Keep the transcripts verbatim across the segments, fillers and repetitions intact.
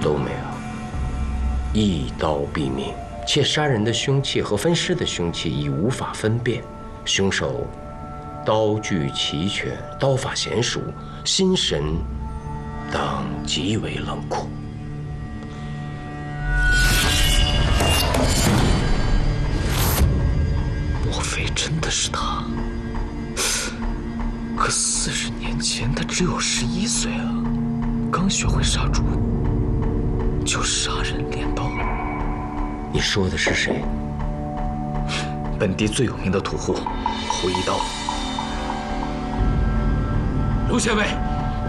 都没有。一刀毙命，且杀人的凶器和分尸的凶器已无法分辨，凶手刀具齐全，刀法娴熟，心神当极为冷酷。 莫非真的是他？可四十年前他只有十一岁啊，刚学会杀猪就杀人练刀。 你说的是谁？ 本地最有名的屠户胡一刀。 卢县尉，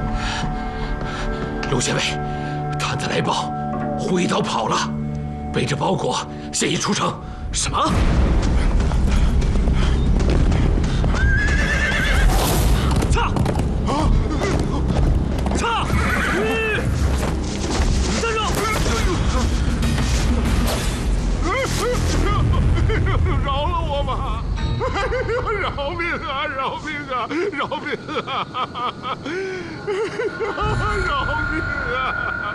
卢县尉，探子来报，胡一刀跑了，背着包裹现已出城。 什么？操！啊！操！站住！ 饶了我吧！饶命啊！饶命啊！饶命啊！饶命啊！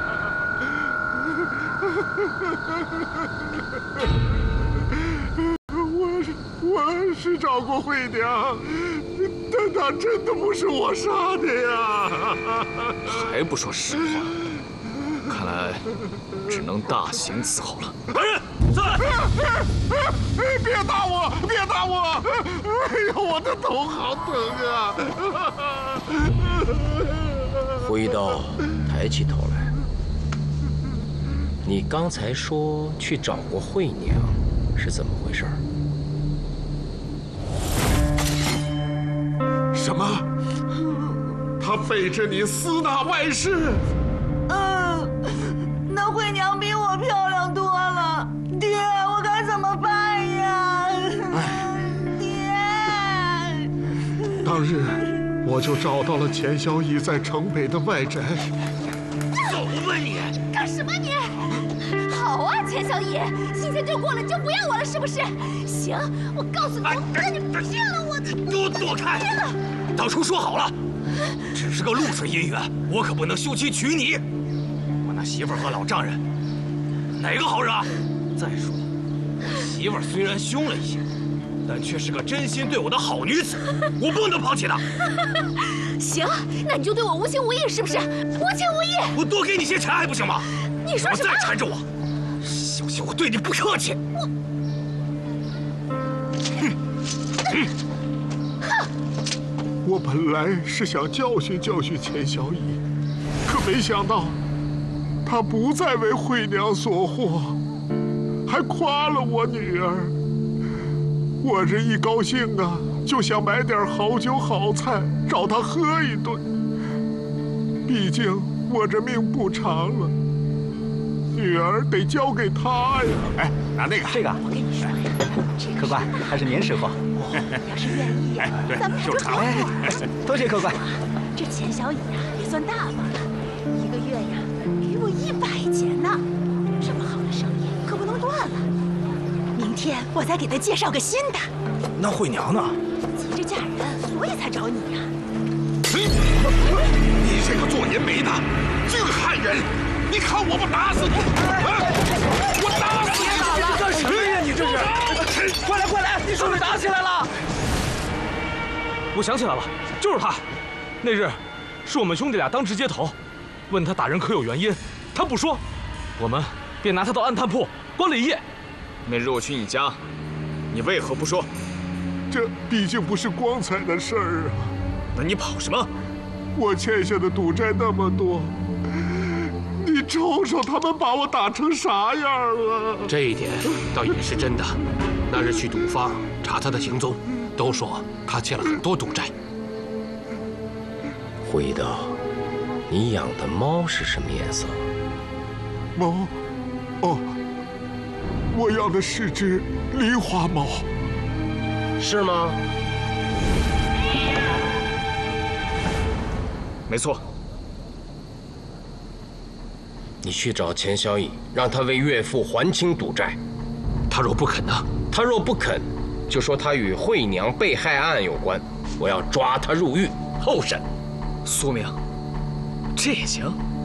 我是我是找过慧娘，但她真的不是我杀的呀！ 还不说实话，看来只能大刑伺候了。来人，上来！ 别打我！别打我！哎呦，我的头好疼啊！ 胡一刀，抬起头来。你刚才说去找过慧娘，是怎么回事？ 什么？他背着你私纳外室？ 嗯，那慧娘比我漂亮多了，爹，我该怎么办呀？爹。 当日我就找到了钱萧逸在城北的外宅。 走吧你！ 干什么你？好啊，钱萧逸，新鲜劲过了就不要我了是不是？行，我告诉你，我跟你拼了！我你给我躲开！ 拼了！ 当初说好了，只是个露水姻缘，我可不能休妻娶你。我那媳妇儿和老丈人，哪个好惹？再说，我媳妇儿虽然凶了一些，但却是个真心对我的好女子，我不能抛弃她。 行，那你就对我无情无义是不是？无情无义！ 我多给你些钱还不行吗？ 你说什么？ 再缠着我，小心我对你不客气。 我， 哼，哼。 我本来是想教训教训钱萧逸，可没想到他不再为慧娘所惑，还夸了我女儿。我这一高兴啊，就想买点好酒好菜找她喝一顿。毕竟我这命不长了，女儿得交给他呀。 哎，拿那个，这个， 我跟你说呀，这个客官还是您识货。 要是愿意呀，咱们就尝。哎，多谢客官。 这钱小乙呀，也算大方了，一个月呀给我一百钱呢。这么好的生意可不能断了。明天我再给他介绍个新的。 那慧娘呢？ 急着嫁人，所以才找你呀。 你这个做淫媒的，净害人！你看我不打死你！我打死你！ 你干什么呀？你这是！快来快来！你兄弟打起来了！ 我想起来了，就是他。那日是我们兄弟俩当值街头，问他打人可有原因，他不说，我们便拿他到暗探铺关了一夜。 那日我去你家，你为何不说？ 这毕竟不是光彩的事儿啊。 那你跑什么？ 我欠下的赌债那么多，你瞅瞅他们把我打成啥样了。 这一点倒也是真的。那日去赌坊查他的行踪，都说他欠了很多赌债。 胡一刀，你养的猫是什么颜色？ 猫？哦，我养的是只狸花猫。 是吗？ 没错。 你去找钱萧逸，让他为岳父还清赌债。 他若不肯呢？ 他若不肯，就说他与慧娘被害案有关，我要抓他入狱候审。 苏明，这也行？